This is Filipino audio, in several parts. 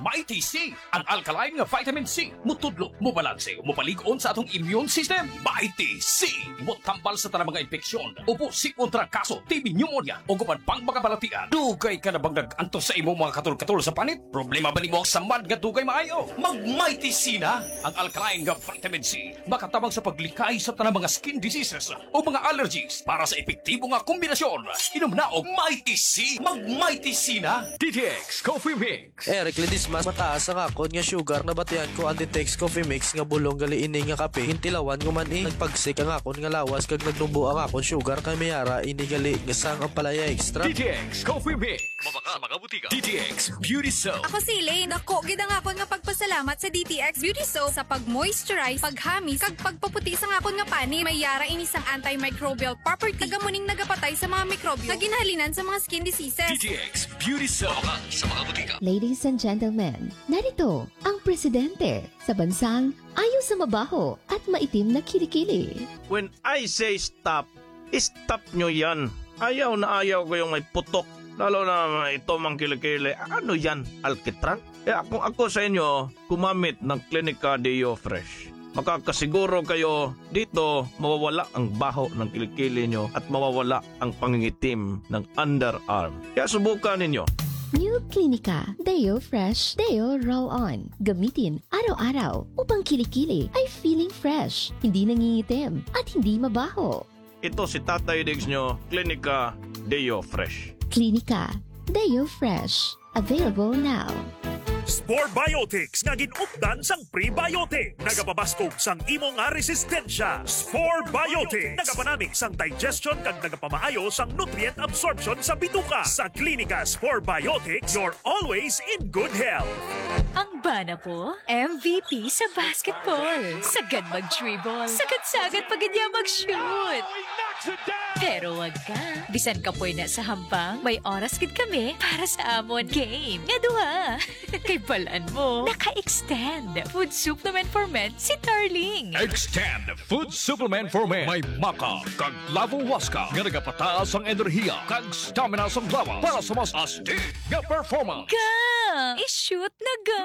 Mighty C, ang alkaline nga vitamin C. Mutudlo, mubalanse, mupalig-on sa atong immune system. Mighty C, mutambal sa tanang mga infeksyon. Upo si kontra kaso, TB pneumonia, o guman pang mga balatian. Dugay ka na bang nag-anto sa imong mga katul-katul sa panit? Problema ba ni mo ang samad nga dugay maayo? Mag-Mighty C na, ang alkaline nga vitamin C. Makatabang sa paglikay sa tanang mga skin diseases o mga allergies para sa epektibo nga kombinasyon. Inom na og Mighty C. Mag-Mighty C na. DTX Coffee Mix. Eric Lidis mas mataas ang akon nga sugar na batian ko ang DTX Coffee Mix nga bulong gali ini nga kape. Hintilawan ko man nagpagsik ang akon nga lawas kag nagnubo ang akon sugar kay mayara ini gali nga sang ang palaya extra. DTX Coffee Mix. Mabaka mga butika. DTX Beauty Soap. Ako si Elaine. Dako gid ang akon nga pagpasalamat sa DTX Beauty Soap sa pag-moisturize, paghamis, kag pagpaputi sa akon nga pani. May yara ini sang antimicrobial property. Tagamuning nagapatay sa mga mikrobyo nga ginahalinan sa mga skin diseases. DTX Beauty Soap. Mabaka sa mga butika. Ladies and gentlemen, narito ang presidente sa bansang ayaw sa mabaho at maitim na kilikili. When I say stop, stop nyo yan. Ayaw na ayaw ko yung may putok. Lalo na ito mang kilikili. Ano yan? Alkitran? Kung ako sa inyo, kumamit ng Clinica Deo Fresh. Makakasiguro kayo dito mawawala ang baho ng kilikili nyo at mawawala ang pangingitim ng underarm. Kaya subukan ninyo. New Clinica Deo Fresh Deo Roll-On. Gamitin araw-araw upang kilikili ay feeling fresh, hindi nangingitim at hindi mabaho. Ito si Tatay Diggs nyo, Clinica Deo Fresh. Clinica Deo Fresh. Available now. Spore Biotics nga ginupdan sang prebiotic. Nagapabaskog sang imo nga resistensya. Spore Biotics nagapanamig sang digestion kag nagapamaayo sang nutrient absorption sa bituka. Sa Klinika Spore Biotics, you're always in good health. Ang bana po, MVP sa basketball. Sagad mag-dribble. Sagad-sagad pag niya mag-shoot. Pero wag ka. Bisan ka po na sa hambang, may oras gid kami para sa amon game. Nga duha. Kay balaan mo, naka-extend. Food supplement for men si Darling. Extend Food Supplement for Men. May maka kag lavo waska nga nagapataas ang enerhiya kag stamina sa lawas para sa mas astig nga performance. Ga! I-shoot na ga!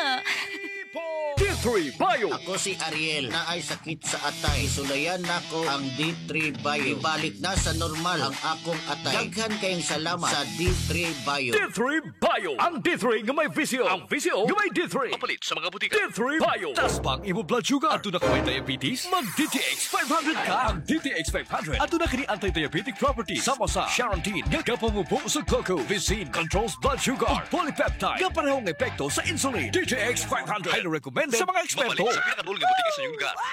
D3 Bio. Ako si Ariel na ay sakit sa atay. Sulayan nako ang D3 Bio. Ibalik na sa normal ang akong atay. Daghan kayong salamat sa D3 Bio. D3 Bio. Ang D3 nga may visio. Ang visio nga may D3. Mapalit sa mga butika. D3 Bio. Tas pang imo blood sugar. Ato na kay diabetes. Mag DTX 500 ka. Ang DTX 500. Ato na kini anti-diabetic properties. Sama sa Charantine. Nga kapamupo sa cocoa. Vicine controls blood sugar. Polypeptide. Nga parehong epekto sa insulin. DTX 500. Highly recommended sa mga eksperto. Mapalit sa pinakadulong butika sa iyong lugar.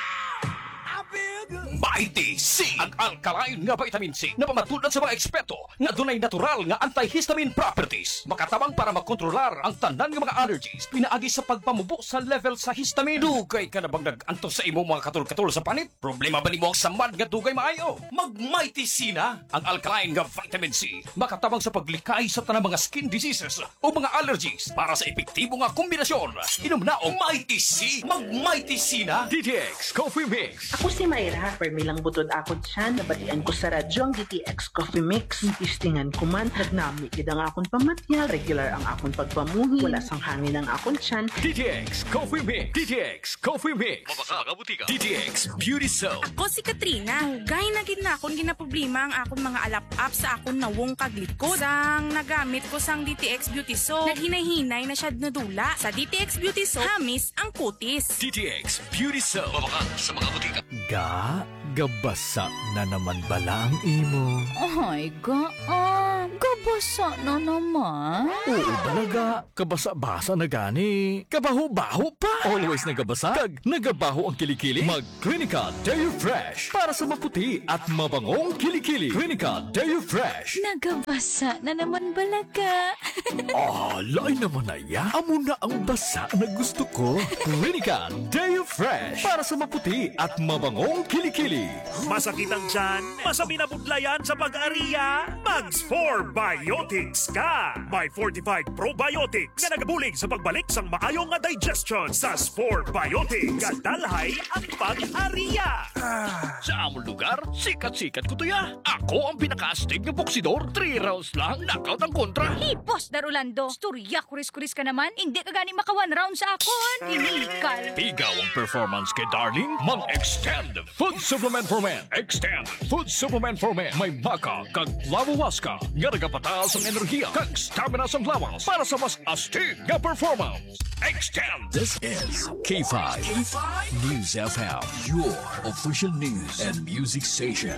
Mighty C, ang alkaline nga vitamin C na pamatulad sa mga eksperto nga dunay natural nga antihistamine properties. Makatabang para makontrolar ang tanan nga mga allergies pinaagi sa pagpamubo sa level sa histamine. Dugay ka na bang nag-anto sa imong mga katul-katul sa panit? Problema ba nimo ang samad nga dugay maayo? Mag-Mighty C na, ang alkaline nga vitamin C. Makatabang sa paglikay sa tanang mga skin diseases o mga allergies para sa epektibo nga kombinasyon. Inom na og Mighty C. Mag-Mighty C na. DTX Coffee Mix. Ako si Mayra, permi lang butod ako dyan. Nabatian ko sa radyo ang DTX Coffee Mix. Istingan ko man, nagnami kid ang akong pamatyal. Regular ang akong pagpamuhi. Wala sang hangin ang akong tiyan. DTX Coffee Mix. DTX Coffee Mix. Mabaka mga butika. DTX Beauty Soap. Ako si Katrina. Gay na gid na akong ginaproblema ang akong mga alap-up sa akong nawong kaglikod. Sang nagamit ko sang DTX Beauty Soap. Naghinay-hinay na siya nadula. Sa DTX Beauty Soap, hamis ang kutis. DTX Beauty Soap. Mabaka sa mga butika. Gabasa na naman bala ang imo. Ay, gabasa na naman. Oo talaga, kabasa-basa na gani. Kabaho-baho pa. Always nagabasa, kag nagabaho ang kilikili. Mag Clinica Deo Fresh para sa maputi at mabangong kilikili. Clinica Deo Fresh. Nagabasa na naman balaga. Lay naman na ya. Amo na ang basa na gusto ko. Clinica Deo Fresh para sa maputi at mabangong kilikili. Masakit ang tiyan, masabi na budlayan sa pag-ariya, mag-Spore Biotics ka! May fortified probiotics nga nagabulig sa pagbalik sang maayo nga digestion sa Spore Biotics. Kadalhay ang pag-ariya. Sa among lugar, sikat-sikat ko to ya. Ako ang pinaka-astig ng boksidor. 3 rounds lang, knockout ang kontra. Boss Darulando, storya kuris-kuris ka naman. Hindi ka gani maka 1 round sa akon. Inikal. Ikaw ang performance kay Darling. Mag-extend food supplement for men. Extend food supplement for men. May maka kag lawawaska. Nga nagapataas ang enerhiya kag stamina sa lawas para sa mas astig nga performance. Extend. This is K5 News FM, your official news and music station.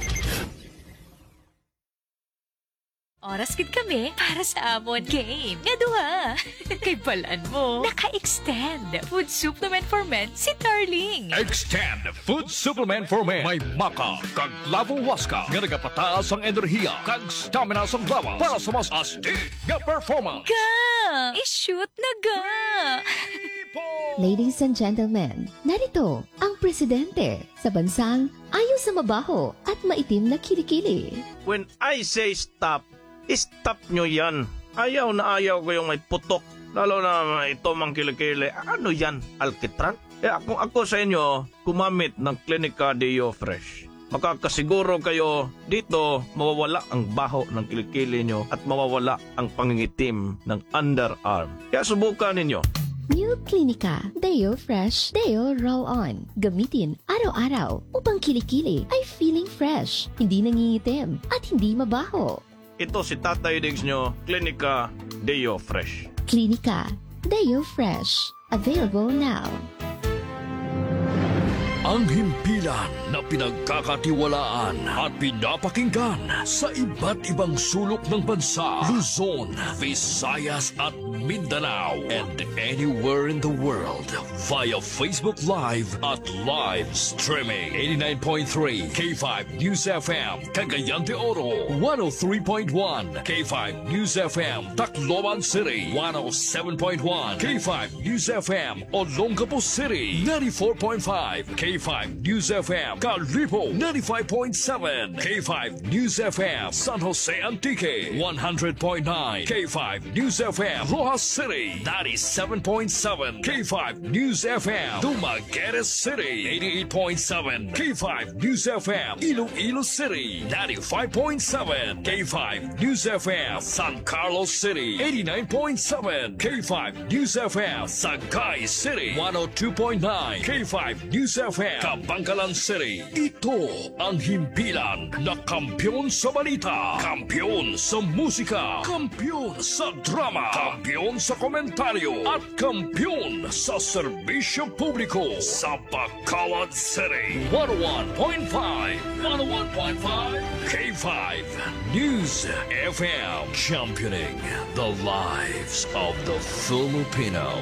Oras gid kami para sa amon game. Nga duha. Kay balaan mo, naka-extend food supplement for men si Darling. Extend food supplement for men. May maka kag lawawaska. Nga nagapataas ang enerhiya kag stamina sa lawas para sa mas astig nga performance. Ga! I-shoot na ga! Ladies and gentlemen, narito ang presidente sa bansang ayaw sa mabaho at maitim na kilikili. When I say stop, stop nyo yan. Ayaw na ayaw ko yung may putok. Lalo na ito mang kilikili. Ano yan? Alkitran? Kung ako sa inyo, kumamit ng Clinica Deo Fresh. Makakasiguro kayo dito mawawala ang baho ng kilikili nyo at mawawala ang pangingitim ng underarm. Kaya subukan ninyo. New Clinica Deo Fresh Deo Roll-On. Gamitin araw-araw upang kilikili ay feeling fresh, hindi nangingitim at hindi mabaho. Ito si Tatay Diggs nyo, Clinica Deo Fresh. Clinica Deo Fresh. Available now. Ang himpilan na pinagkakatiwalaan at pinapakinggan sa iba't ibang sulok ng bansa, Luzon, Visayas at Mindanao, and anywhere in the world via Facebook Live at live streaming. 89.3 K5 News FM, Cagayan de Oro, 103.1 K5 News FM, Tacloban City, 107.1 K5 News FM, Olongapo City, 94.5 K5 News FM, Calibo 95.7, K5 News FM, San Jose Antique 100.9, K5 News FM, Rojas City 97.7, K5 News FM, Dumaguete City 88.7, K5 News FM, Iloilo City 95.7, K5 News FM, San Carlos City 89.7, K5 News FM, Sagay City 102.9, K5 News FM, Kabangkalan City. Ito ang himpilan na kampiyon sa balita, kampiyon sa musika, kampiyon sa drama, kampiyon sa komentaryo, at kampiyon sa serbisyo publiko sa Bacolod City. 101.5 K5 News FM, championing the lives of the Filipino.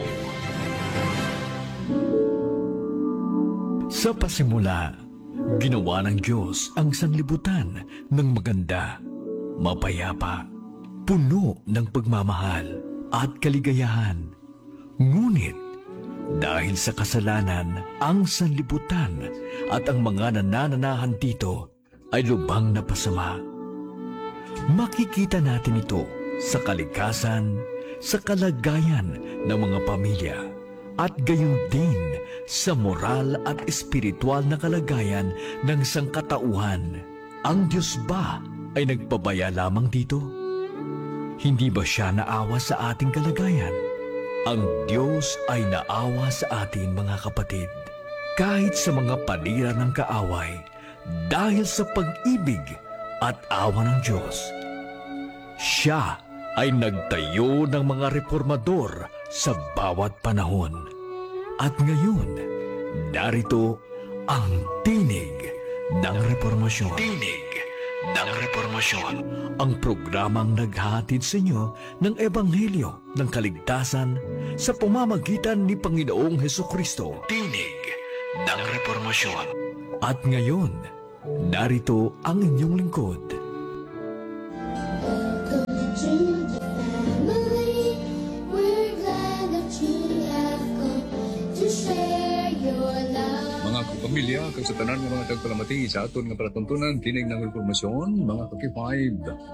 Sa pasimula, ginawa ng Diyos ang sanlibutan ng maganda, mapayapa, puno ng pagmamahal at kaligayahan. Ngunit, dahil sa kasalanan, ang sanlibutan at ang mga nanananahan dito ay lubhang napasama. Makikita natin ito sa kalikasan, sa kalagayan ng mga pamilya, at gayon din sa moral at espiritual na kalagayan ng sangkatauhan. Ang Diyos ba ay nagpabaya lamang dito? Hindi ba siya naawa sa ating kalagayan? Ang Diyos ay naawa sa atin, mga kapatid, kahit sa mga panira ng kaaway, dahil sa pag-ibig at awa ng Diyos. Siya ay nagtayo ng mga reformador sa bawat panahon. At ngayon, narito ang Tinig ng Reformasyon. Tinig ng Reformasyon. Ang programang naghahatid sa inyo ng Ebanghelyo ng Kaligtasan sa pamamagitan ni Panginoong Hesukristo. Tinig ng Reformasyon. At ngayon, narito ang inyong lingkod. Pamilya, kag sa tanan ng mga tagpalamati sa aton nga palatuntunan, tinig ng informasyon, mga kaki-5.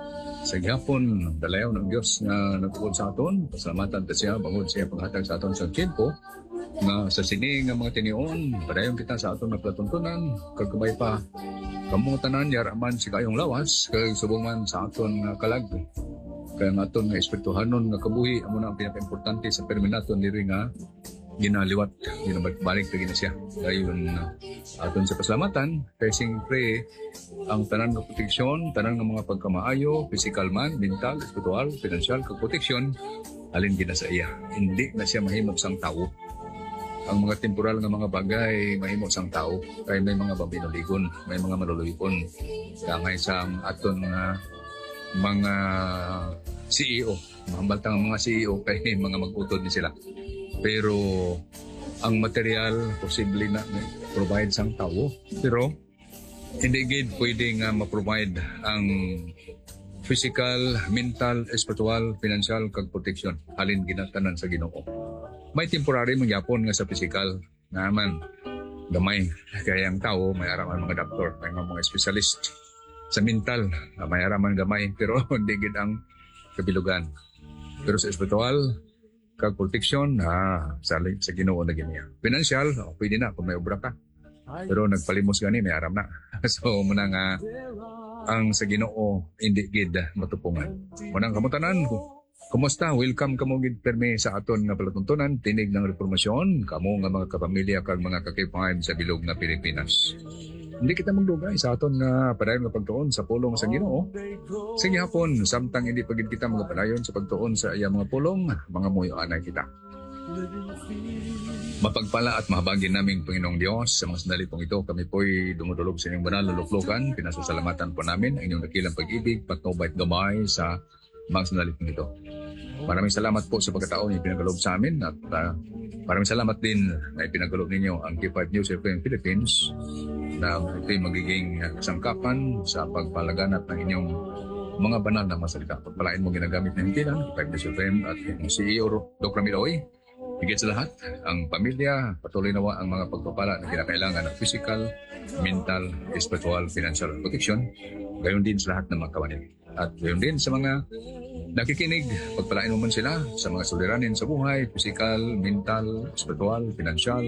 Sa gihapon, dalayaw ng Diyos na nagtukod sa aton, pasalamatan ta siya, bangod siya paghatag sa aton sa tiempo, nga sa sini nga mga tinion, padayon kita sa aton na platuntunan, kagkabay pa, kamutanan, yaraman si kayong lawas, kay subungan sa aton nga kalag. Kaya nga aton nga espirituhanon nga kabuhi, amo na ang pinaka-importante sa perminaton diri nga ginaliwat, ginabalik na siya. Dayon aton sa pasalamatan, kay siyempre ang tanan ng proteksyon, tanan ng mga pagkamaayo, physical man, mental, spiritual, financial, proteksyon, alin gina sa iya. Hindi na siya mahimok sang tao. Ang mga temporal nga mga bagay mahimok sang tao, kay may mga babinuligon, may mga maluluypon. Kangay sa aton mga CEO, mahambaltang ang mga CEO kay mga mag-utod ni sila. Pero ang material posible na provide sang tao, pero hindi gid pwede nga ma-provide ang physical, mental, spiritual, financial kag protection halin ginatanan sa Ginoo. May temporary man gyapon nga sa physical naman gamay kaya ang tao may araman mga doktor, may mga specialist sa mental, may araman gamay pero hindi gid ang kabilugan. Pero sa spiritual kag protection sa Ginoo na giniya. Financial, pwede na kung may obra ka. Pero nagpalimos gani may aram na. So muna nga ang sa Ginoo hindi gid matupungan. Munang kamutanan, kumusta? Welcome kamo gid permi sa aton nga palatuntunan tinig ng reformasyon, kamo nga mga kapamilya kag mga kakipahan sa bilog nga Pilipinas. Hindi kita magdugay sa aton nga padayon nga pagtuon sa pulong sa Ginoo. Sa gihapon, samtang hindi pagid kita mga padayon sa pagtuon sa iya mga pulong, mga muyo-anay kita. Mapagpala at mahabagin naming Panginoong Diyos sa mga sandali pong ito, kami po'y dumudulog sa inyong banal na luklukan. Pinasasalamatan po namin ang inyong dakilang pag-ibig, patnubay at gamay sa mga sandali pong ito. Maraming salamat po sa pagkataon na ipinagalob sa amin at maraming salamat din na ipinagalob ninyo ang K5 News FM Philippines na ito'y magiging sangkapan sa pagpalaganap ng inyong mga banal na masalita. Pagpalain mo ginagamit ng himpilan, K5 News FM at yung CEO Dr. Miloy. Higit sa lahat, ang pamilya, patuloy nawa ang mga pagpapala na kinakailangan ng physical, mental, spiritual, financial protection. Gayon din sa lahat ng mga kawanin. At gayon din sa mga nakikinig, pagpalain mo man sila sa mga suliranin sa buhay, physical, mental, spiritual, financial.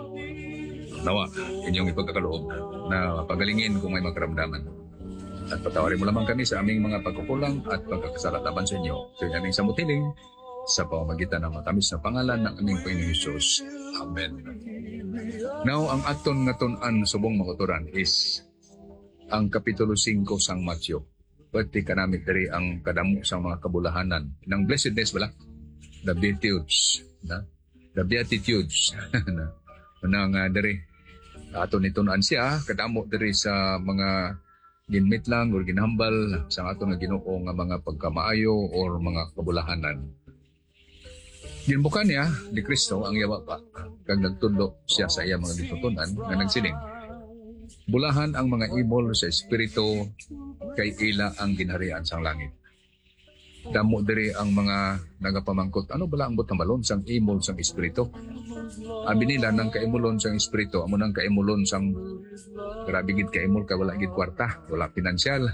Nawa, inyong ipagkakaloob na pagalingin kung may makaramdaman. At patawarin mo lamang kami sa aming mga pagkukulang at pagkakasala laban sa inyo. Sa aming samutiling, sa pamamagitan ng matamis na pangalan ng aming Panginoon Hesus. Amen. Now, ang aton nga tun-an subong makuturan is ang Kapitulo 5 sang Matthew. Pwede ka namin dari ang kadamo sa mga kabulahanan. Ng blessedness, wala? The Beatitudes. The Beatitudes. Nang dari. Aton itunan siya, kadamo dari sa mga ginmit lang o ginhambal sa aton nga Ginoo nga mga pagkamaayo o mga kabulahanan. Ginbukan niya ni Kristo ang yawa pa kag nagtudlo siya sa iya mga gitutunan nga nagsiling. Bulahan ang mga ibol sa espiritu kay ila ang ginharian sang langit. Damo diri ang mga nagapamangkot, ano bala ang butambalon sang imol sang espiritu? Abi nila nang kaimulon sang espiritu, amo nang kaimulon sang grabe gid kaimol ka wala gid kwarta, wala pinansyal.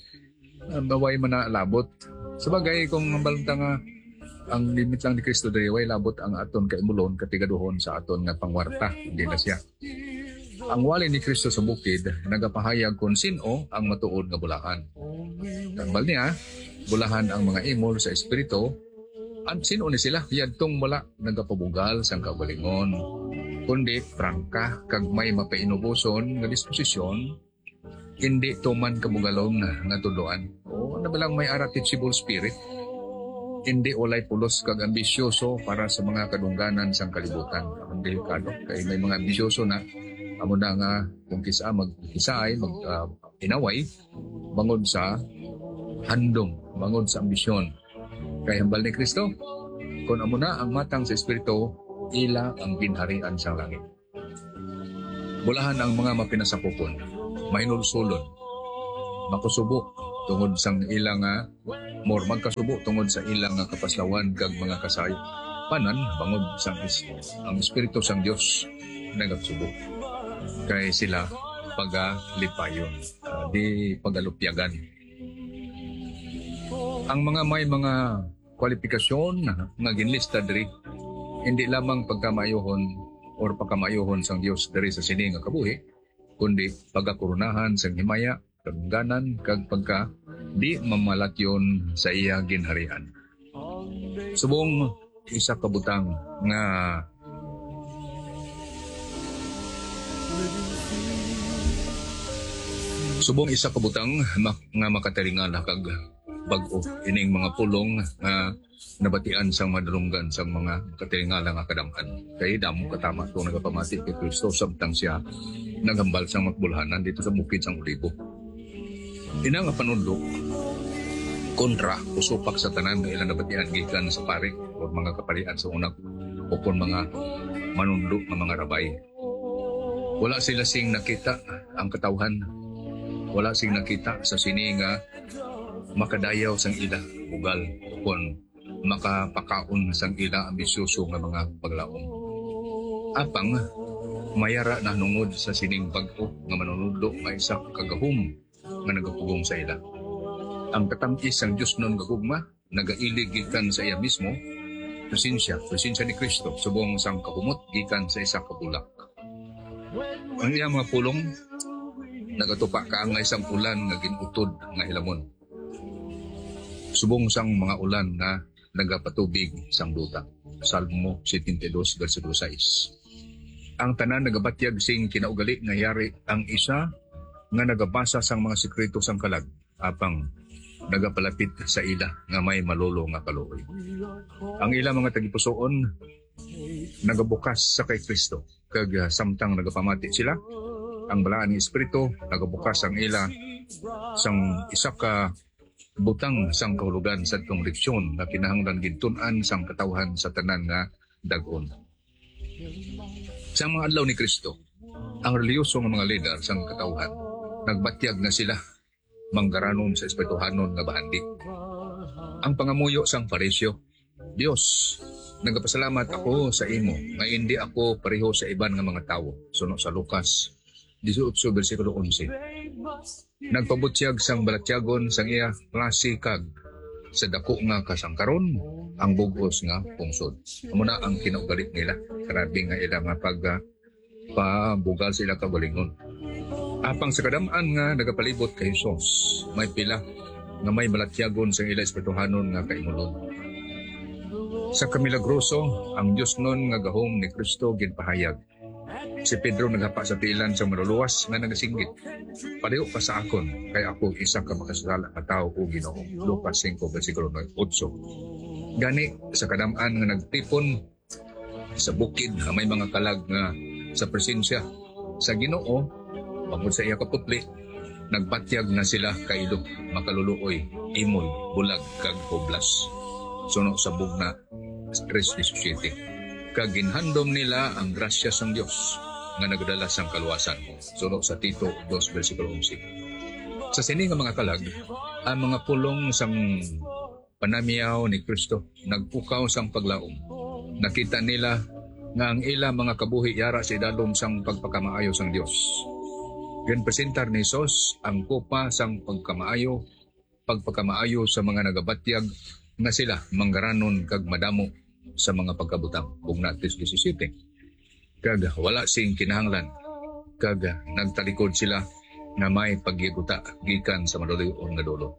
Baway man na labot. Sabagay kung balanta nga ang limit lang ni Kristo diri way labot ang aton kaimulon katigaduhon sa aton nga pangwarta, hindi na siya. Ang wali ni Kristo sa bukid nagapahayag kung sino ang matuod nga bulahan. Tambal niya, bulahan ang mga imol sa espiritu. At sino ni sila? Yadtong wala nagapabugal sang kaugalingon, kundi prangka kag may mapainubuson nga disposisyon, hindi tuman kabugalon nga tuduan. O ano ba lang may teachable spirit? Hindi walay pulos kag ambisyoso para sa mga kadungganan sang kalibutan. Ang delikado kay may mga ambisyoso na amo na nga kung magkisaay, inaway, bangod sa handom, bangod sa ambisyon. Kay hambal ni Kristo, kung amo na ang matang sa espiritu, ila ang ginharian sa langit. Bulahan ang mga mapinasapupon, mainulsulon, makusubo tungod sang ilang magkasubo tungod sa ilang kapaslawan kag mga kasayapanan bangod sang ang espiritu sang Dios nagasubo. Kay sila pagalipayon, di pagalupyagan. Ang mga may mga kwalifikasyon nga ginlista diri hindi lamang pagkamayohon or pagkamayohon sang Dios diri sa sini nga kabuhi, kundi pagkakurunahan sang himaya, kadungganan kag pagka di mamalatyon sa iya ginharian. Subong isa ka butang nga nga makataringala kag bag-o ining mga pulong nga nabatian sang madalunggan sang mga kataringala nga kadamhan. Kay damo katama to nagapamati kay Kristo samtang siya naghambal sang makbulhanan dito sa bukid sang Olibo. Ina nga panudlo kontra usupak sa tanan nga ilang nabatian gikan sa pare o mga kaparian sa unang o kung mga manunlo nga mga rabay. Wala sila sing nakita ang katawhan. Wala sing nakita sa sini nga makadayaw sang ila bugal o kung makapakaon sang ila ambisyoso nga mga paglaom. Apang mayara na nungod sa sining bag-o nga manunudlo nga isa kagahom nga nagapugong sa ila. Ang katamkis sang Diyos nun gagugma, nagailig gikan sa iya mismo, presensya ni Kristo, subong sang kahumot gikan sa isa kabulak. Ang iya mga pulong, nagatupa ka ang isang ulan nga ginutod nga hilamon. Subong sang mga ulan nga nagapatubig sang duta. Salmo 72, versikulo 6. Ang tanan nagabatyag sing kinaugali nga yari ang isa nga nagabasa sang mga sekreto sang kalag, apang nagapalapit sa ila nga may malolo nga kaluoy. Ang ila mga tagipusoon nagabukas sa kay Kristo, kag samtang nagapamati sila, ang balaan ni Espiritu nagabukas ang ila sang isa ka butang sang kahulugan sa itong leksyon na kinahanglan gintunan sang katawhan sa tanan nga dag-on. Sa mga adlaw ni Kristo, ang reliyoso nga mga leader sang katawhan nagbatyag na sila manggaranon sa espirituhanon nga bahandi. Ang pangamuyo sang Parisyo, Dios, nagapasalamat ako sa imo nga hindi ako pareho sa iban nga mga tawo. Suno sa Lucas 18, versikulo 11. Nagpabutyag sang balatyagon sang iya klase kag sa dako nga kasangkaron ang bugos nga pungsod. Amo na ang kinaugalit nila. Grabe nga ila nga pabugal sila kagalingon. Apang sa kadamaan nga nagapalibot kay Jesus, may pila nga may balatyagon sang ila espirituhanon nga kaimulon. Sa kamilagroso, ang Dios nun nga gahom ni Kristo ginpahayag. Si Pedro naghapa sa pilan sa maluluwas nga nagasinggit. Padayo pa sa akon, kay ako isa ka makasala ka tao o Ginoo. Lucas 5, versikulo 8. Gani, sa kadamaan nga nagtipon sa bukid, may mga kalag nga sa presensya sa Ginoo, pagod sa iya kaputli, nagbatyag na sila kailo, makaluluoy, imol, bulag, kag hoblas. Suno sa bugna 3:17. Kaginhandom nila ang grasya sang Dios nga nagdala sang kaluwasan. Suno sa Tito 2, versikulo 11. Sa sini nga mga kalag, ang mga pulong sang panamiyaw ni Kristo nagpukaw sang paglaom. Nakita nila nga ang ila mga kabuhi yara sa idalom sang pagpakamaayo sang Dios. Ginpresentar ni Jesus ang kopa sang pagpakamaayo sa mga nagabatyag nga sila manggaranon kag madamo sa mga pagkabutang. Bugna 3:17. Kag wala sing kinahanglan, kag nagtalikod sila na may pagyiguta gikan sa maduluyon nga dolo.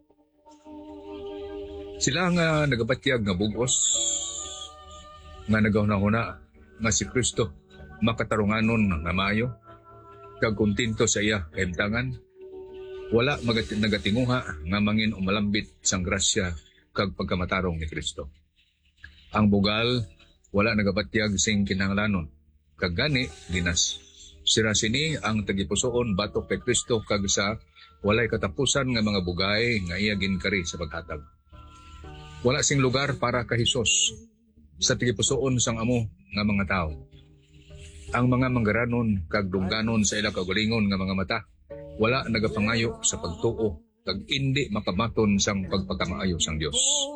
Sila nga nagabatyag nga bugos nga nagahuna-huna nga si Kristo makatarunganon nga maayo kag kontento sa iya kahimtangan, wala nagatinguha nga mangin umalambit sang grasya kag pagkamatarong ni Kristo. Ang bugal wala nagabatyag sing kinahanglanon, kag gani dinas sira sini ang tagipusoon batok kay Kristo kag sa walay katapusan nga mga bugay nga iya ginkari sa paghatag. Wala sing lugar para kay Hesus sa tagipusoon sang amo nga mga tao. Ang mga manggaranon kag dungganon sa ila kagalingon nga mga mata wala nagapangayo sa pagtuo kag indi makamaton sang pagpakamaayo sang Dios.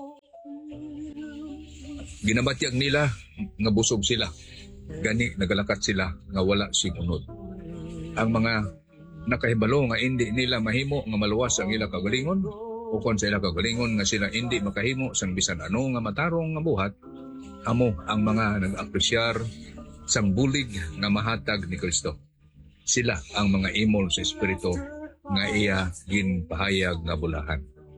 Ginabatyag nila nga busog sila, gani nagalakat sila nga wala sing unod. Ang mga nakahibalo nga indi nila mahimo nga maluwas ang ila kagalingon ukon sa ila kagalingon nga sila hindi makahimo sang bisan ano nga matarong nga buhat, amo ang mga nag-apresyar sang bulig nga mahatag ni Kristo. Sila ang mga imol sa Espiritu nga iya ginpahayag nga bulahan.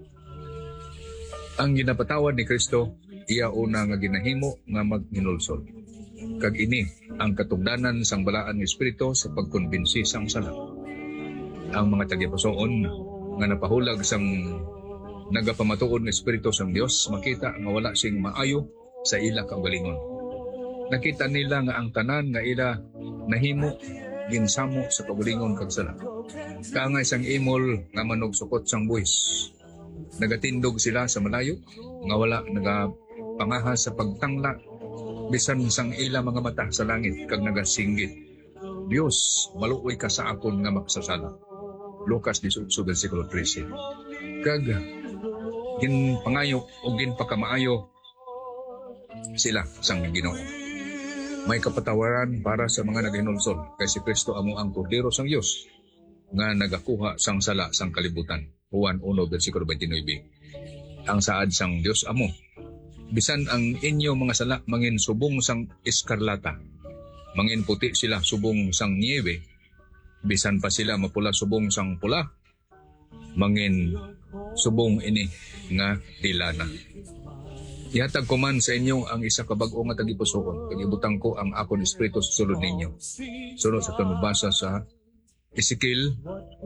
Ang ginapatawad ni Kristo, iya una nga ginahimo nga maghinulsol. Kag ini ang katungdanan sang balaan ng Espiritu sa pagkonbinsi sang sala. Ang mga tagipusoon nga napahulag sang nagapamatuod ng Espiritu sang Dios makita nga wala sing maayo sa ila kaugalingon. Nakita nila nga ang tanan nga ila nahimo ginsamo sa kaugalingon kag sala. Kaangay sang imol nga manugsukot sang buhis. Nagatindog sila sa malayo nga wala nagapangahas sa pagtangla bisan sang ila mga mata sa langit kag nagasinggit. Dios, maluoy ka sa akon nga makasasala. Lucas 18 versikulo 13. Kag ginpangayo o ginpakamaayo sila sang Ginoo. May kapatawaran para sa mga naghinulsol kay si Kristo amo ang kordero sang Dios nga nagakuha sang sala sang kalibutan. Juan 1 versikulo 29. Ang saad sang Dios amo, bisan ang inyo mga sala mangin subong sang eskarlata, mangin puti sila subong sang niebe, bisan pa sila mapula subong sang pula, mangin subong ini nga tilana. Ihatag ko man sa inyo ang isa ka bag-o nga tagipusoon, kag ibutang ko ang akon Espiritu sa sulod ninyo. Sunod sa panubasa sa Ezekiel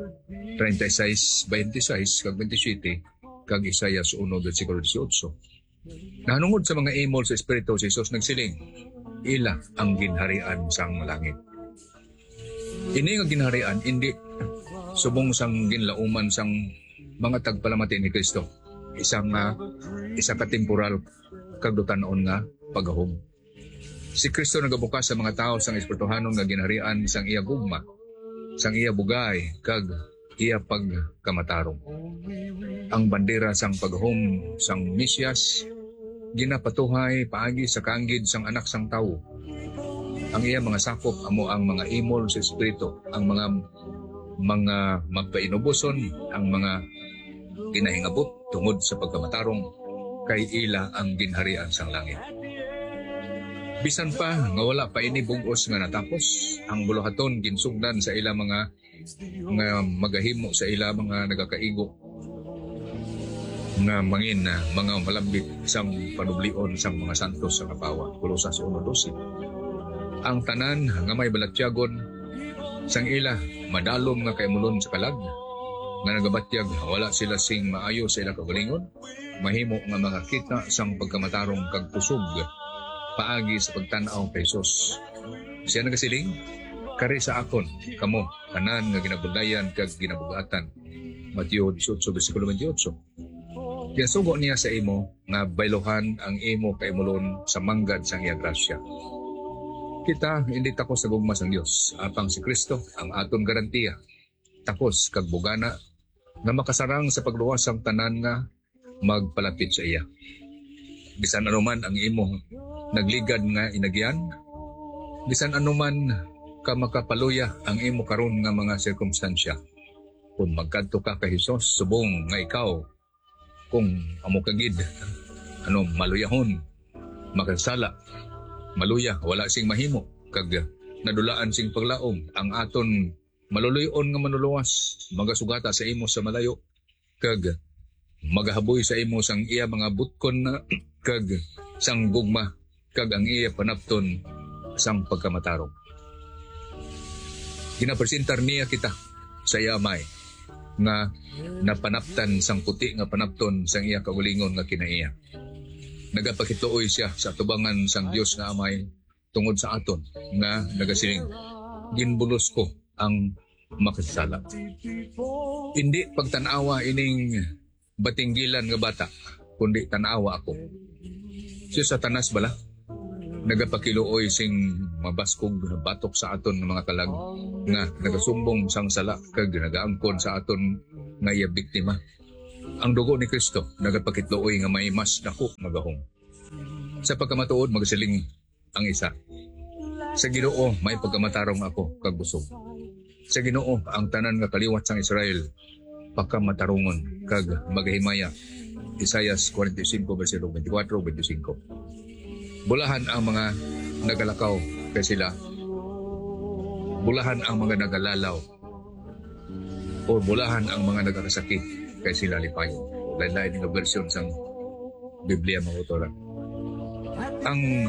36:26 kag 27 kag Isaias 1 versikulo 18. Nahanungod sa mga imol sa Espiritu si Jesus nagsiling, ila ang ginharian sang langit. Ini nga ginharian hindi subong sang ginlauman sang mga tagpalamati ni Kristo. Isa ka temporal kag dutanon nga pagahom. Si Kristo nagabukas sa mga tao sang espirituhanon nga ginharian sang iya gugma, sang iya bugay kag iya pagkamatarong. Ang bandera sang pagahom sang Mesyas ginapatuhay paagi sa kaanggid sang anak sang tawo. Ang iya mga sakop amo ang mga imol sa Espiritu, ang mga magpainubuson, ang mga kinahingabot tungod sa pagkamatarong kay ila ang ginharian sang langit. Bisan pa nga wala pa ini bugos nga natapos, ang buluhaton ginsugdan sa ila mga magahimo sa ila mga nagakaigo nga mangin na mga malambit sang panublion sang mga santos sa kapawa. Kolosas 1:12. Ang tanan nga may balatyagon sang ila madalom nga kaimulon sa kalag nga nagabatyag wala sila sing maayo sa ila kagalingon, mahimo nga mga kita sang pagkamatarong kag kusog paagi sa pagtan-aw kay Jesus. Siya nagasiling, kari sa akon kamo tanan nga ginabudayan kag ginabugatan. Mateo 18 versikulo 28. Kaya sugo niya sa imo nga baylohan ang imo kaimulon sa manggad sang iya grasya. Kita hindi takos sa gugma sang Dios, apang si Kristo ang aton garantiya. Takos kag bugana nga makasarang sa pagluwas sang tanan nga magpalapit sa iya. Bisan anuman ang imo nagligad nga inagyan, bisan anuman ka makapaluya ang imo karon nga mga sirkumstansya. Kung magkadto ka kay Hesus, subong nga ikaw kung amo kagid maluyahon, makasala, maluya, wala sing mahimo kag nadulaan sing paglaom ang aton maluluyon nga manuluwas, magasugata sa imo sa malayo, kag magahaboy sa imo sang iya mga butkon na kag sang gugma, kag ang iya panapton sang pagkamatarong. Ginapresentar niya kita sa yamay nga napanaptan sang puti nga panapton sang iya kaugalingon nga kinaiya. Nagapakituoy siya sa tubangan sang Dios nga amay tungod sa aton nga nagasiling, ginbulos ko ang makasala. Hindi pagtanawa ining batinggilan nga bata, kundi tanawa ako. Siya Satanas bala, nagapakiluoy sing mabaskog batok sa aton ng mga kalag nga nagasumbong sang sala kag nagaangkon sa aton nga iya biktima. Ang dugo ni Kristo nagapakitluoy nga may mas dako nga gahom. Sa pagkamatuod magasiling ang isa, sa Ginoo may pagkamatarong ako kag busog. Sa Ginoo ang tanan nga kaliwat sang Israel pagkamatarongon kag magahimaya. Isaias 45 versikulo 24-25. Bulahan ang mga nagalakaw kay sila. Bulahan ang mga nagalalaw. O bulahan ang mga nagkakasakit kay sila lipayon. Lain-lain ng version sa Biblia mga autora. Ang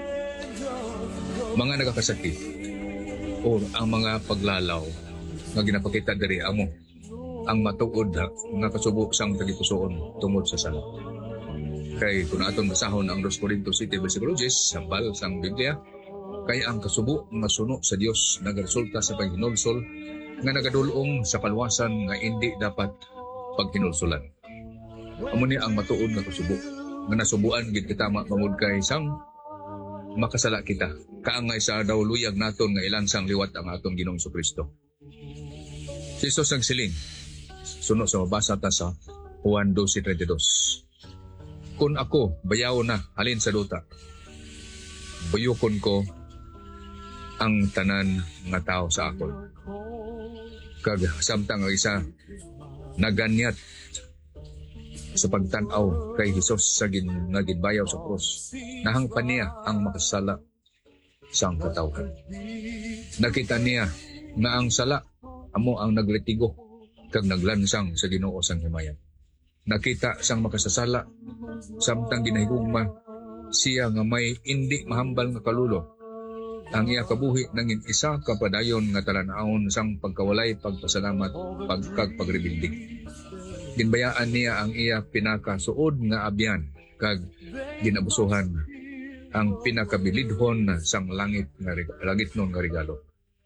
mga nagkakasakit o ang mga paglalaw nga ginapakita diri amo ang matuod nga kasubo sang tagipusoon tungod sa sala. Kay kung aton basahon ang 2 Corintios 7 versikulo 10 sambal sang Biblia, kay ang kasubo nga suno sa Dios nagaresulta sa paghinulsol nga nagadulong sa kalwasan nga hindi dapat paghinulsolan. Amo ni ang matuod nga kasubo nga nasubuan gid kita mamud kay sang makasala kita. Kaangay sa daw luyag naton nga ilansang liwat ang aton Ginoong Kristo. Si Jesus nagsiling suno sa mabasa ta sa Juan 12:32. Kung ako bayaw na halin sa duta, buyukon ko ang tanan nga tao sa akon. Kag samtang ang isa naganyat sa pagtanaw kay Jesus sa ginbayaw sa krus, nahangpan niya ang makasala sang katawhan. Nakita niya na ang sala amo ang naglitigo kag naglansang sa Ginoo sang himayan. Nakita sang makasasala samtang ginahigugma siya nga may hindi mahambal nga kalulo. Ang iya kabuhi nangin isa kapadayon nga talan-awon sang pagkawalay, pagpasalamat, pagrebildig. Ginbayaan niya ang iya pinakasuod nga abyan kag ginabusuhan ang pinakabilidhon sang langit nun nga regalo.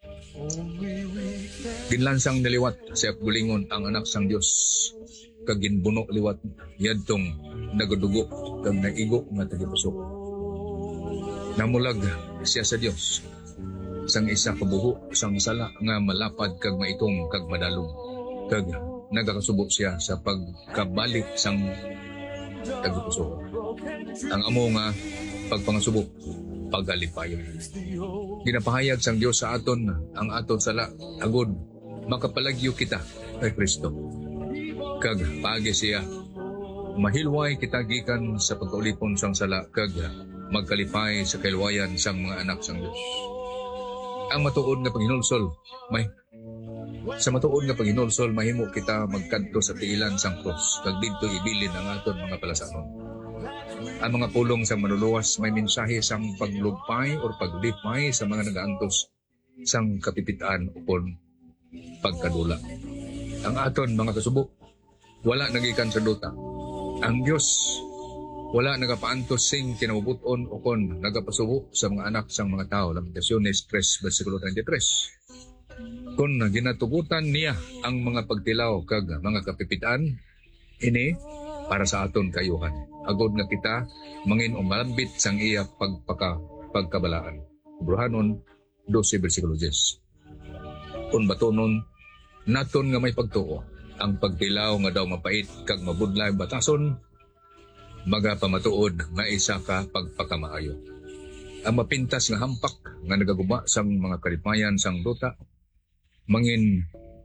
Ginlansang niliwat sa bulingon ang anak sang Dios kag ginbuno liwat yadtong nagadugo kag naigo nga tagipuso. Namulag siya sa Dios sang isa kabuho sang sala nga malapad kag maitong kag madalong kag nagakasubo siya sa pagkabalik sang tagipuso. Ang amo nga pagpangasubok pagalipayon. Ginapahayag sang Dios sa aton ang aton sala agod makapalagyo kita kay Kristo. Kag paagi siya mahilway kita gikan sa pagkaulipon sang sala kag magkalipay sa kailwayan sang mga anak sang Dios. Ang matuod nga paghinulsol mahimo kita magkadto sa tiilan sang krus kag didto ibilin ang aton mga palasanon. Ang mga pulong sa manuluwas may mensahe sang paglupay o paglipay sa mga nagaantos sang kapipitaan upon pagkadula. Ang aton mga kasubo wala nagikan sa duta. Ang Dios wala nagapaantos sing kinabubuton o kon nagapasubo sa mga anak sang mga tao. Lamentaciones 3 versikulo 33. Kung ginatugutan niya ang mga pagtilaw kag mga kapipitaan, ini para sa aton kayuhan. Agod nga kita mangin umalambit sang iya pagkabalaan. Hebrehanon 12 versikulo 10. Kung batonon naton nga may pagtuo, ang pagtilaw nga daw mapait kag mabudlay batason, magapamatuod nga isa ka pagpakamaayo. Ang mapintas nga hampak nga nagaguba sang mga kalipayan sang duta, mangin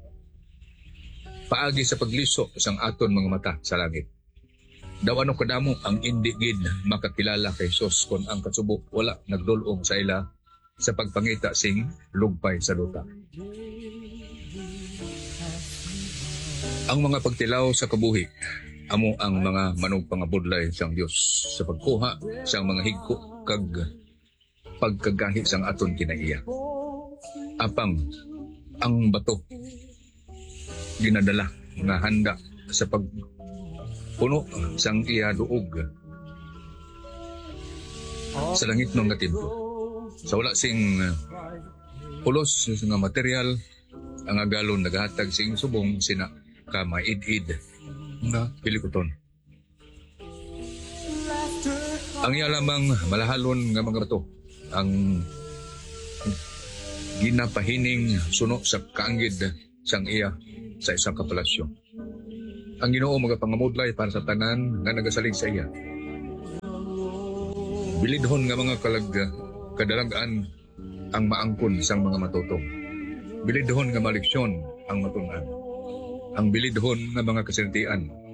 paagi sa pagliso sang aton mga mata sa langit. Daw ano kadamo ang indi gid makakilala kay Jesus kon ang kasubo wala nagdulong sa ila sa pagpangita sing lugpay sa duta. Ang mga pagtilaw sa kabuhi amo ang mga manugpangabudlay sang Dios sa pagkuha sang mga higko kag pagkagahi sang aton kinaiya. Apang ang bato ginadala nga handa sa pagpuno sang iya duog sa langit ng templo. Sa wala sing pulos nga material ang agalon nagahatag sing subong sina ka maid-id na pilikuton. Ang iya lamang malahalon nga mga bato ang ginapahining suno sa kaanggid sang iya sa isang kapalasyo. Ang Ginoo magapangamudlay para sa tanan nga nagasalig sa iya. Bilidhon nga mga kadalagaan ang maangkon sang mga matutong. Bilidhon nga maliksyon ang matunan. Ang bilidhon nga mga kasintian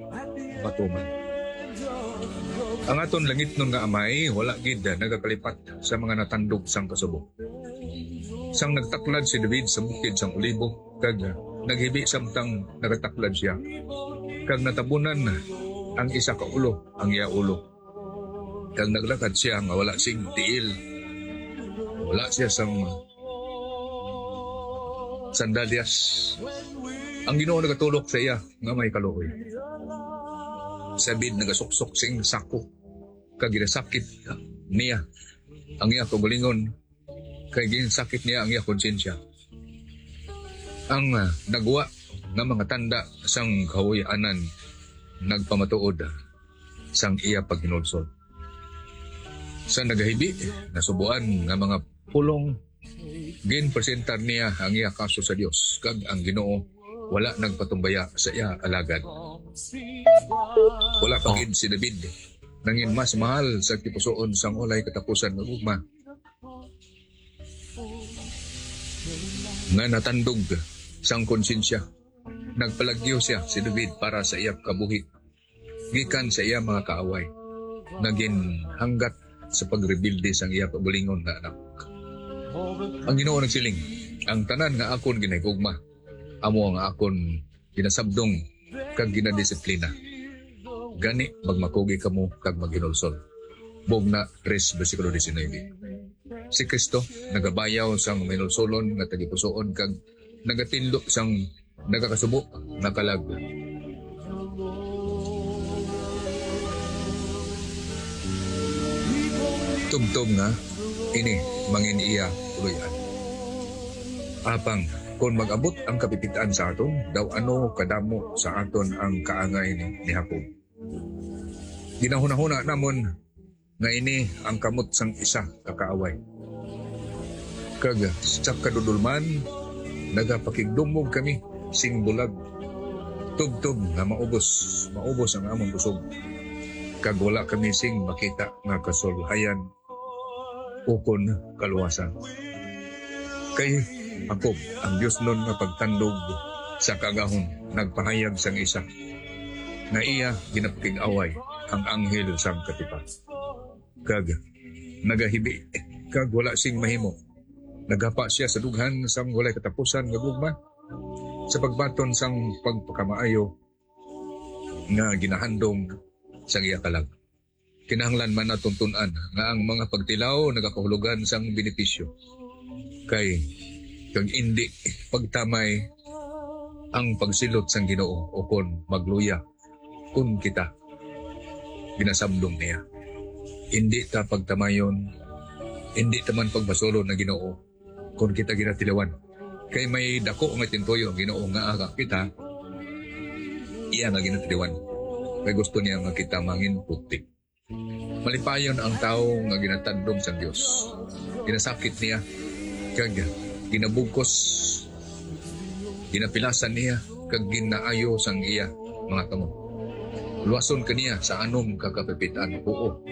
matuman. Ang aton langit nun nga amay, wala gid nagakalipat sa mga natandog sang kasubo. Sang nagtaklad si David sa bukid sang Olibo, kag naghibi samtang nagataklad siya. Kag natabunan ang isa ka ulo, ang iya ulo. Kag naglakad siya nga wala sing tiil. Wala siya sang sandalyas. Ang Ginoo nagatulok sa iya nga may kaluoy. Sabid nagasuksok sing sako. Kag ginasakit niya ang iya kagalingon. Kay ginsakit niya ang iya konsensya. Ang nagwa nga mga tanda sang kahuyanan nagpamatuod sang iya paghinulsol. Sa nagahibi, nasubuan nga mga pulong, ginpresentar niya ang iya kaso sa Dios, kag ang Ginoo wala nagpatumbaya sa iya alagad. Wala pagid si David, nangin mas mahal sa kipusoon sang walay katapusan ng ugma. Nga natandog sang konsensya, nagpalagyo siya si David para sa iya kabuhi, gikan sa iya mga kaaway, naging hanggat sa pagrebilde sang iya pagalingon na anak. Ang Ginoo nagsiling, ang tanan nga akon ginahigugma, amo nga akon ginasabdong kag ginadisiplina. Gani magmakugi kamo kag maghinulsol. Bugna 3 bersikulo 19. Si Kristo nagabayaw sang minulsolon nga tagipusoon kag nagatinlo sang nagakasubo nakalag. Tugtog nga ini mangin iya tuluyan. Apang kung mag-abot ang kapipitaan sa aton, daw ano kadamo sa aton ang kaangay ni Jacob. Ginahuna-huna namon nga ini ang kamot sang isa kakaaway. Kag sa kadudulman, nagapakigdumog kami sing bulag. Tugtog nga maubos ang among busog. Kag wala kami sing makita nga kasulhayan ukon kaluwasan. Kay Jacob, ang Diyos nun nga pagtandog sa kagahon, nagpahayag sang isa, na iya ginapakig-away ang anghel sang katipan. Kag nagahibi, kag wala sing mahimo. Nagapa siya sa dughan sang walay katapusan nga gugma, sa pagbaton sang pagpakamaayo nga ginahandong sang iya kalag. Kinahanglan man natong tun-an nga ang mga pagtilaw nagakahulugan sang benepisyo. Kay kag indi pagtamay ang pagsilot sang Ginoo o kon magluya kun kita ginasabdong niya. Indi ta pagtamayon, indi ta man pagbasulod na Ginoo kun kita ginatilawan. Kay may dako nga tintoyo ang Ginoo nga aga kita iya nga ginatilawan. Kay gusto niya nga kita mangin putik. Malipayon ang tao nga ginatandong sa Dios. Ginasakit niya kag ginabugkos, ginapilasan niya kag ginaayo sang iya mga kamo. Luwason kaniya sa anom kakapipitan. Oo,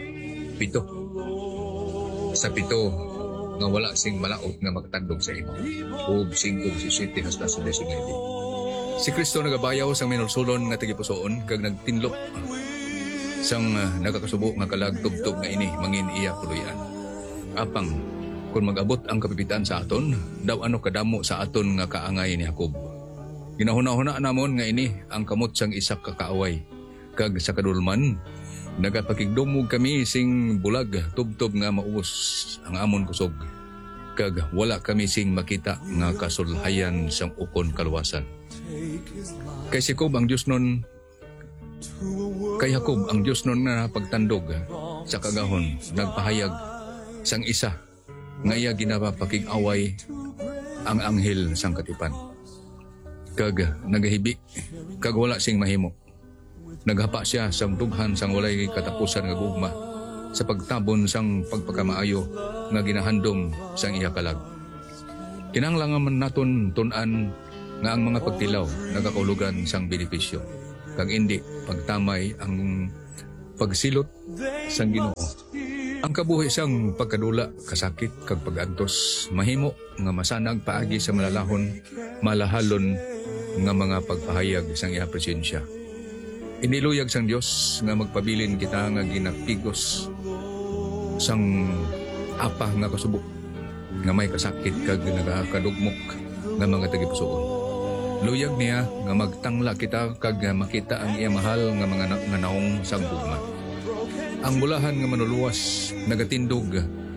7. Sa 7 nga wala sing malaot nga magtandog sa imo. O 5-17 hasta sa 19. Si Kristo nagabayaw sang minulsulon nga tagipusoon kag nagtinlok sang nagakasubo nga kalagtubtob nga ini mangin iya tuluyan. Apang kung mag-abot ang kapipitan sa aton, daw ano kadamo sa aton nga kaangay ni Jacob. Ginahuna-huna namon nga ini ang kamot sang isak kakaaway. Kag sa kadulman, nagapakigdumog kami sing bulag, tubtob nga maubos ang amon kusog. Kag wala kami sing makita nga kasulhayan sang ukon kaluwasan. Kay Jacob ang Diyos nun, kay Jacob ang Diyos nun na pagtandog sa kagahon, nagpahayag sang isa nga iya ginapakig-away ang anghel sang katipan. Kag nagahibi, kag wala sing mahimo. Naghapa siya sang dughan sang walay katapusan nga gugma sa pagtabon sang pagpakamaayo nga ginahandom sang iya kalag. Kinahanglan man naton tun-an nga ang mga pagtilaw nagakaulugan sang benepisyo. Kag indi pagtamay ang pagsilot sang Ginoo. Ang kabuhi sang pagkadula, kasakit kag pag-antos, mahimo nga masanag paagi sa malalahon, malahalon nga mga pagpahayag sang iya presensya. Iniluyag sang Dios nga magpabilin kita nga ginapigos sang apa nga kasubok nga may kasakit kag nagakadugmok nga mga tagipusoon. Luyag niya nga magtangla kita kag makita ang iya mahal nga mga naong sang gugma. Ang bulahan nga manuluwas nagatindog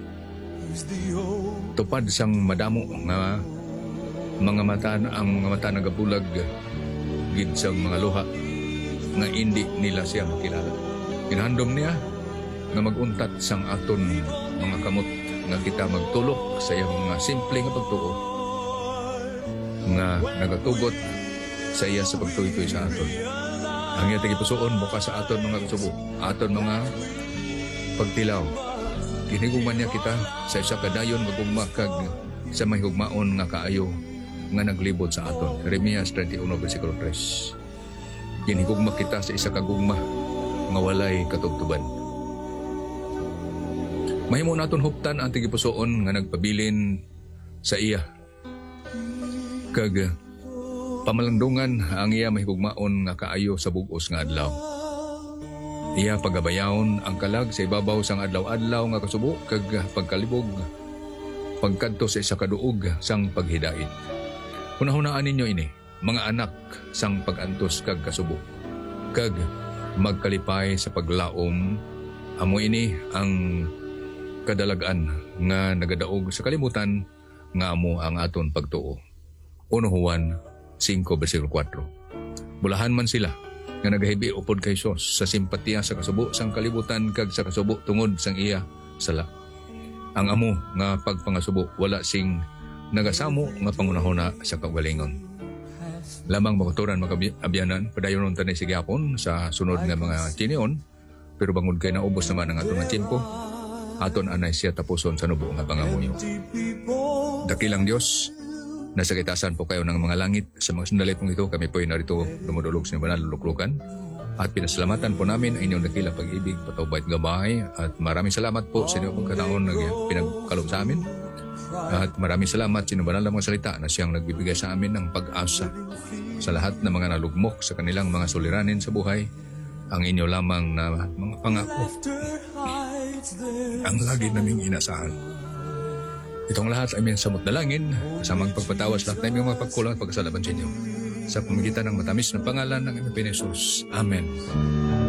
tupad sang madamo nga mga mata ang mga mata nagabulag gid sang mga luha nga hindi nila siya makilala. Inhandom niya nga maguntat sang aton mga kamot nga kita magtulok sa iyang mga simple nga pagtuo nga nagatugot sa iya sa pagtuoy sa aton. Ang iya tagipusoon bukas sa aton mga kasubo, aton mga pagtilaw. Kiniguman niya kita sa isa kadayon magugma kag sa may hugmaon nga kaayo nga naglibot sa aton. Jeremias 31 versikulo 3. Kinigugma kita sa isa kagugma nga walay katubtuban. Mahimo naton huptan ang tagipusoon nga nagpabilin sa iya. Kag pamalandungan ang iya mahigugmaon nga kaayo sa bug-os nga adlaw. Iya pagabayawon ang kalag sa ibabaw sang adlaw-adlaw nga kasubo kag pagkalibog pagkadto sa isa kaduog sang paghidait. Hunahunaan ninyo ini, mga anak sang pagantos kag kasubo kag magkalipay sa paglaom. Amo ini ang kadalagan nga nagadaog sa kalimutan nga amo ang aton pagtuo. 1 Juan 5 versikulo 4. Bulahan man sila nga nagahibi upod kay Sos sa simpatiya sa kasubo sang kalibutan kag sa kasubo tungod sang iya sala. Ang amo nga pagpangasubo wala sing nagasamo nga pangunahuna sa kaugalingon. Lamang makuturan magabyanan padayonon tanay sige hapon sa sunod nga mga tinion, pero bangod kay naubos naman ang aton nga tiempo. Aton anay siya tapuson sa nubo nga pangamuyo. Dakilang Dios, nasa kitasan po kayo ng mga langit. Sa mga sandali pong ito, kami po ay narito dumudulog sa banal luluklukan. At pinasalamatan po namin ang inyong dakilang pag-ibig, patawbait gabay. At maraming salamat po sa inyong pagkataon na pinagkaloob sa amin. At maraming salamat sa inyong banal na mga salita na siyang nagbibigay sa amin ng pag-asa sa lahat ng mga nalugmok sa kanilang mga suliranin sa buhay. Ang inyo lamang na mga pangako ang lagi naming inasahan. Itong lahat ay aming samot dalangin, kasamang pagpatawas lahat na aming mga pagkulang at pagkasalaban sa inyo. Sa pamagitan ng matamis na pangalan ng aming Panginoon Jesus. Amen.